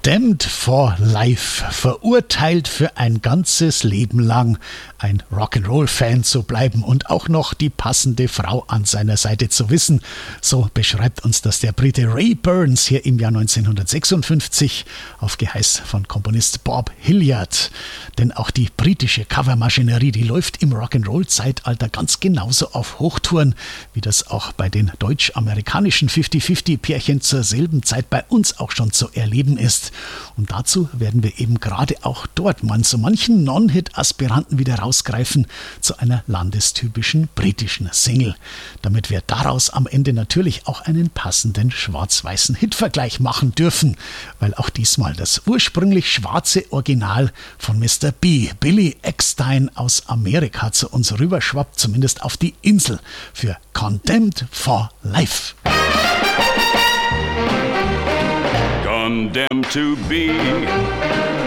Condemned for Life, verurteilt für ein ganzes Leben lang ein Rock'n'Roll-Fan zu bleiben und auch noch die passende Frau an seiner Seite zu wissen. So beschreibt uns das der Brite Ray Burns hier im Jahr 1956 auf Geheiß von Komponist Bob Hilliard. Denn auch die britische Covermaschinerie, die läuft im Rock'n'Roll-Zeitalter ganz genauso auf Hochtouren, wie das auch bei den deutsch-amerikanischen 50-50-Pärchen zur selben Zeit bei uns auch schon zu erleben ist. Und dazu werden wir eben gerade auch dort mal so manchen Non-Hit-Aspiranten wieder rausgreifen zu einer landestypischen britischen Single. Damit wir daraus am Ende natürlich auch einen passenden schwarz-weißen Hitvergleich machen dürfen, weil auch diesmal das ursprünglich schwarze Original von Mr. B, Billy Eckstine aus Amerika, zu uns rüberschwappt, zumindest auf die Insel, für Condemned for Life. Condemned to be